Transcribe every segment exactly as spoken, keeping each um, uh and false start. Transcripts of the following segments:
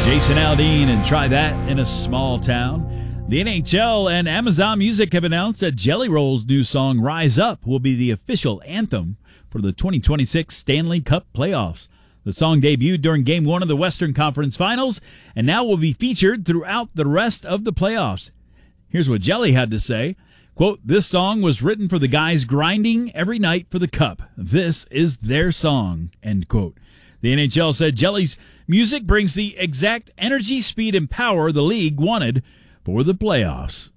Jason Aldean and Try That in a Small Town. The N H L and Amazon Music have announced that Jelly Roll's new song Rise Up will be the official anthem for the twenty twenty-six Stanley Cup playoffs. The song debuted during Game one of the Western Conference Finals and now will be featured throughout the rest of the playoffs. Here's what Jelly had to say. Quote, "This song was written for the guys grinding every night for the cup. This is their song," end quote. The N H L said Jelly's music brings the exact energy, speed, and power the league wanted for the playoffs.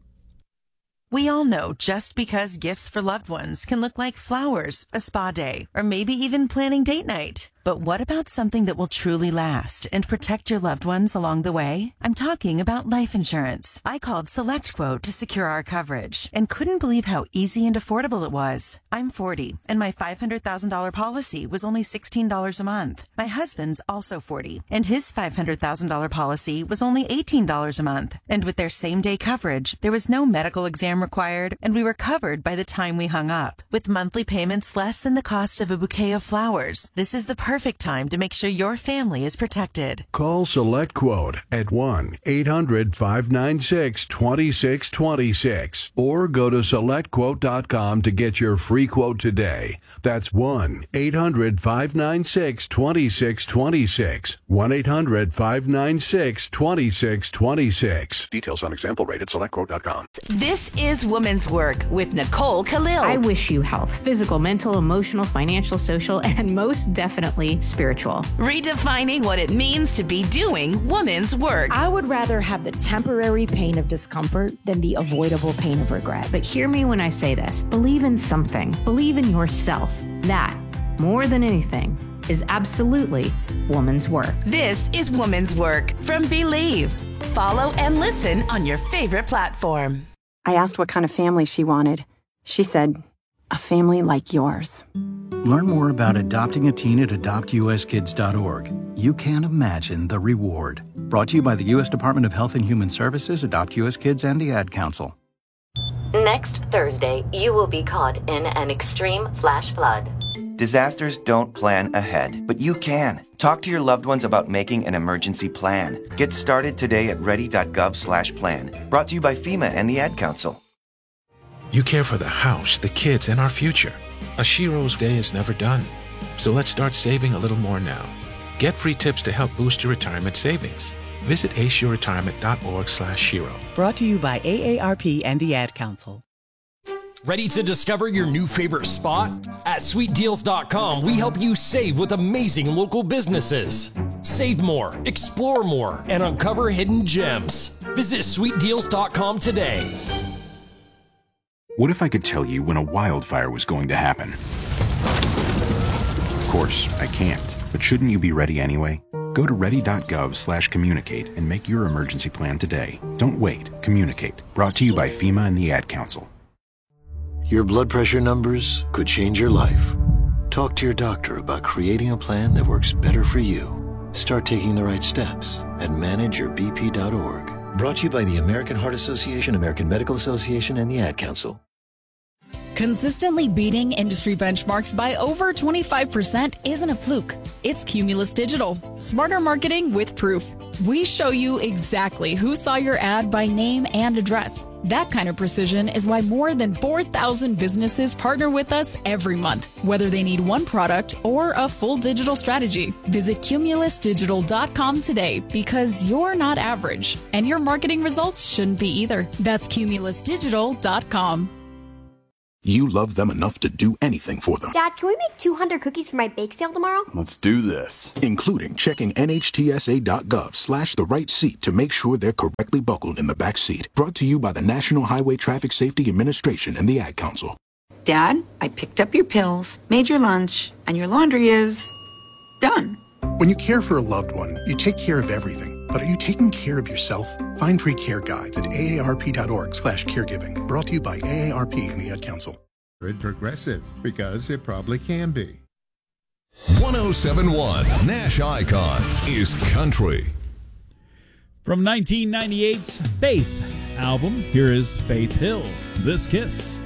We all know just because gifts for loved ones can look like flowers, a spa day, or maybe even planning date night. But what about something that will truly last and protect your loved ones along the way? I'm talking about life insurance. I called SelectQuote to secure our coverage and couldn't believe how easy and affordable it was. I'm forty, and my five hundred thousand dollars policy was only sixteen dollars a month. My husband's also forty, and his five hundred thousand dollars policy was only eighteen dollars a month. And with their same-day coverage, there was no medical exam required, and we were covered by the time we hung up. With monthly payments less than the cost of a bouquet of flowers, this is the perfect time to make sure your family is protected. Call SelectQuote at one eight hundred five nine six two six two six or go to select quote dot com to get your free quote today. That's one eight hundred five nine six two six two six. one eight hundred five nine six two six two six. Details on example rate at select quote dot com. This is Woman's Work with Nicole Khalil. I wish you health, physical, mental, emotional, financial, social, and most definitely spiritual. Redefining what it means to be doing woman's work. I would rather have the temporary pain of discomfort than the avoidable pain of regret. But hear me when I say this. Believe in something. Believe in yourself. That, more than anything, is absolutely woman's work. This is Woman's Work from Believe. Follow and listen on your favorite platform. I asked what kind of family she wanted. She said, a family like yours. Learn more about adopting a teen at adopt u s kids dot org. You can't imagine the reward. Brought to you by the U S Department of Health and Human Services, Adopt U S Kids, and the Ad Council. Next Thursday, you will be caught in an extreme flash flood. Disasters don't plan ahead, but you can. Talk to your loved ones about making an emergency plan. Get started today at ready dot gov slash plan. Brought to you by FEMA and the Ad Council. You care for the house, the kids, and our future. A Shero's day is never done. So let's start saving a little more now. Get free tips to help boost your retirement savings. Visit ace your retirement dot org slash Shero. Brought to you by A A R P and the Ad Council. Ready to discover your new favorite spot? At sweet deals dot com, we help you save with amazing local businesses. Save more, explore more, and uncover hidden gems. Visit sweet deals dot com today. What if I could tell you when a wildfire was going to happen? Of course, I can't, but shouldn't you be ready anyway? Go to ready dot gov slash communicate and make your emergency plan today. Don't wait. Communicate. Brought to you by FEMA and the Ad Council. Your blood pressure numbers could change your life. Talk to your doctor about creating a plan that works better for you. Start taking the right steps at manage your b p dot org. Brought to you by the American Heart Association, American Medical Association, and the Ad Council. Consistently beating industry benchmarks by over twenty-five percent isn't a fluke. It's Cumulus Digital. Smarter marketing with proof. We show you exactly who saw your ad by name and address. That kind of precision is why more than four thousand businesses partner with us every month, whether they need one product or a full digital strategy. Visit cumulus digital dot com today because you're not average, and your marketing results shouldn't be either. That's cumulus digital dot com. You love them enough to do anything for them. Dad, can we make two hundred cookies for my bake sale tomorrow? Let's do this. Including checking N H T S A dot gov slash the right seat to make sure they're correctly buckled in the back seat. Brought to you by the National Highway Traffic Safety Administration and the Ad Council. Dad, I picked up your pills, made your lunch, and your laundry is done. When you care for a loved one, you take care of everything. But are you taking care of yourself? Find free care guides at A A R P dot org slash caregiving. Brought to you by A A R P and the Ad Council. Progressive, because it probably can be. one oh seven point one Nash Icon is country. From nineteen ninety-eight's Faith album, here is Faith Hill, This Kiss.